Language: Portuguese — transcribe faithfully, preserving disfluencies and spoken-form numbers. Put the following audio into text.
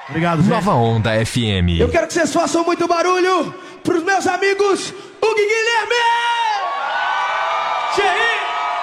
Obrigado, gente. Nova Onda F M. Eu quero que vocês façam muito barulho pros meus amigos Hugo e Guilherme!